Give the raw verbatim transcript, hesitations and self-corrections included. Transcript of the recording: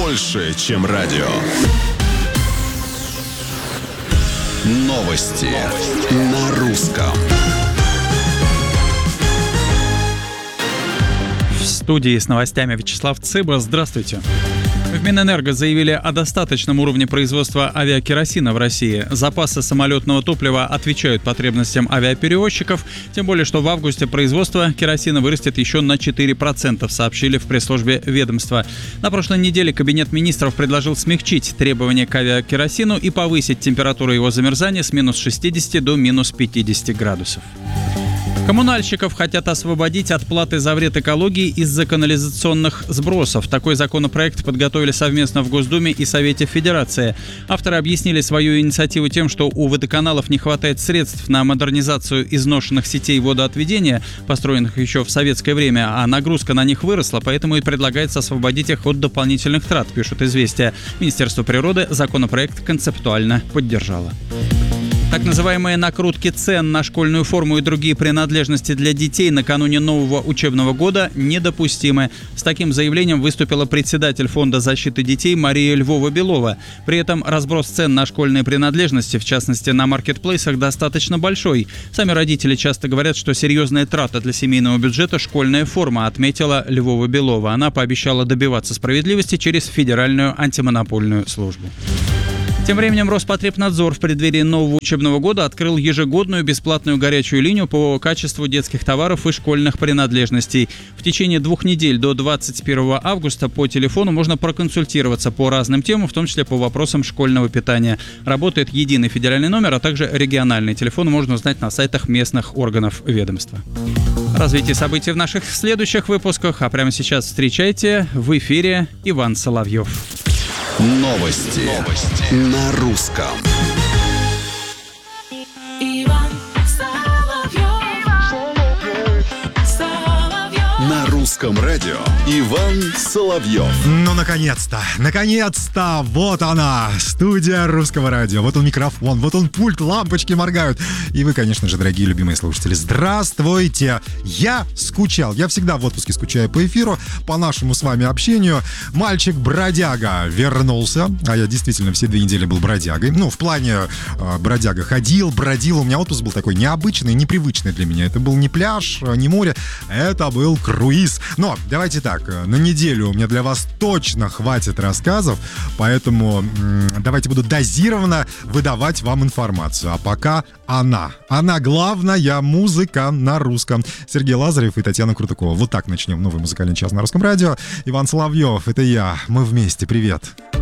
больше, чем радио. Новости, Новости. На русском. В студии с новостями Вячеслав Цыбра. Здравствуйте. В Минэнерго заявили о достаточном уровне производства авиакеросина в России. Запасы самолетного топлива отвечают потребностям авиаперевозчиков, тем более, что в августе производство керосина вырастет еще на четыре процента, сообщили в пресс-службе ведомства. На прошлой неделе Кабинет министров предложил смягчить требования к авиакеросину и повысить температуру его замерзания с минус шестидесяти до минус пятидесяти градусов. Коммунальщиков хотят освободить от платы за вред экологии из-за канализационных сбросов. Такой законопроект подготовили совместно в Госдуме и Совете Федерации. Авторы объяснили свою инициативу тем, что у водоканалов не хватает средств на модернизацию изношенных сетей водоотведения, построенных еще в советское время, а нагрузка на них выросла, поэтому и предлагается освободить их от дополнительных трат, пишут «Известия». Министерство природы законопроект концептуально поддержало. Так называемые накрутки цен на школьную форму и другие принадлежности для детей накануне нового учебного года недопустимы. С таким заявлением выступила председатель Фонда защиты детей Мария Львова-Белова. При этом разброс цен на школьные принадлежности, в частности на маркетплейсах, достаточно большой. Сами родители часто говорят, что серьезная трата для семейного бюджета – школьная форма, отметила Львова-Белова. Она пообещала добиваться справедливости через Федеральную антимонопольную службу. Тем временем Роспотребнадзор в преддверии нового учебного года открыл ежегодную бесплатную горячую линию по качеству детских товаров и школьных принадлежностей. В течение двух недель до двадцать первого августа по телефону можно проконсультироваться по разным темам, в том числе по вопросам школьного питания. Работает единый федеральный номер, а также региональный телефон можно узнать на сайтах местных органов ведомства. Развитие событий в наших следующих выпусках, а прямо сейчас встречайте в эфире Иван Соловьев. Новости, Новости. На русском. Иван Соловьев. Соловьев. На русском радио Иван Соловьев. Ну, наконец-то, наконец-то, вот она, студия Русского радио. Вот он микрофон, вот он пульт, лампочки моргают. И вы, конечно же, дорогие любимые слушатели, здравствуйте. Я скучал, я всегда в отпуске скучаю по эфиру, по нашему с вами общению. Мальчик-бродяга вернулся, а я действительно все две недели был бродягой. Ну, в плане э, бродяга ходил, бродил. У меня отпуск был такой необычный, непривычный для меня. Это был не пляж, не море, это был круиз. Но давайте так, на неделю у меня для вас точно хватит рассказов, поэтому м- давайте буду дозированно выдавать вам информацию. А пока она. Она главная музыка на русском. Сергей Лазарев и Татьяна Крутукова. Вот так начнем новый музыкальный час на Русском радио. Иван Соловьев, это я. Мы вместе. Привет.